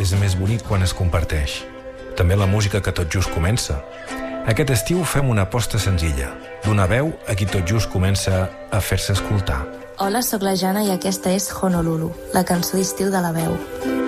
és més bonic quan es comparteix. També la música que tot just comença. Aquest estiu fem una aposta senzilla. Donar veu a qui tot just comença a fer-se escoltar. Hola, sóc la Jana i aquesta és Honolulu, la cançó d'estiu de La Veu.